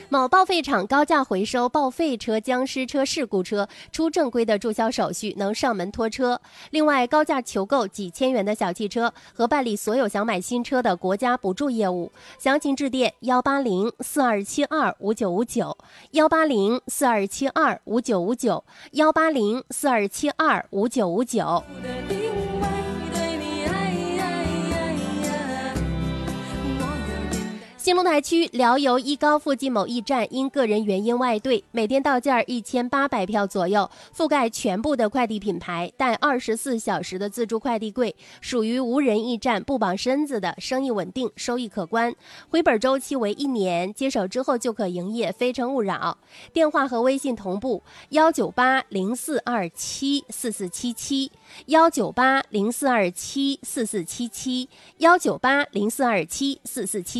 某报废厂高价回收报废车、僵尸车、事故车，出正规的注销手续，能上门拖车。另外，高价求购几千元的小汽车和办理所有想买新车的国家补助业务。详情致电180-4272-5959，180-4272-5959。新龙台区辽油一高附近某驿站因个人原因外兑，每天到件1800票左右，覆盖全部的快递品牌，带24小时的自助快递柜，属于无人驿站，不绑身子的，生意稳定，收益可观，回本周期为1年，接手之后就可营业，非诚勿扰。电话和微信同步：19804274477，19804274477，19804274477。